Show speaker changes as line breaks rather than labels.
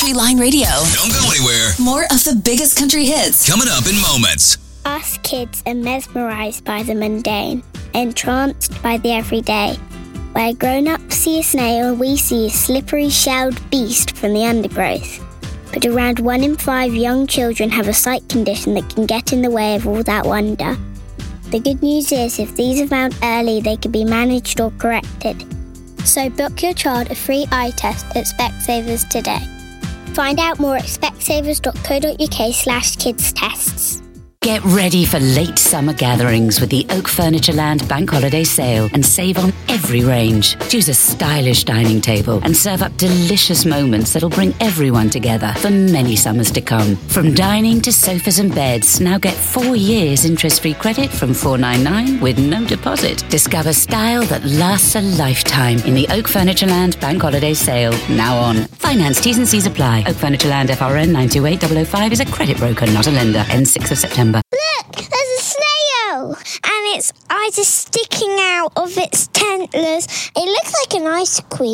Country Line Radio.
Don't go anywhere.
More of the biggest country hits.
Coming up in moments.
Us kids are mesmerised by the mundane, entranced by the everyday. Where grown-ups see a snail, we see a slippery shelled beast from the undergrowth. But around 1 in 5 young children have a sight condition that can get in the way of all that wonder. The good news is, if these are found early, they can be managed or corrected. So book your child a free eye test at Specsavers today. Find out more at specsavers.co.uk/kids tests.
Get ready for late summer gatherings with the Oak Furnitureland Bank Holiday Sale and save on every range. Choose a stylish dining table and serve up delicious moments that'll bring everyone together for many summers to come. From dining to sofas and beds, now get 4 years interest-free credit from $499 with no deposit. Discover style that lasts a lifetime in the Oak Furnitureland Bank Holiday Sale, now on. Finance T's and C's apply. Oak Furnitureland FRN 928005 is a credit broker, not a lender. Ends 6th of September.
Look, there's a snail, and its eyes are sticking out of its antlers. It looks like an ice cream.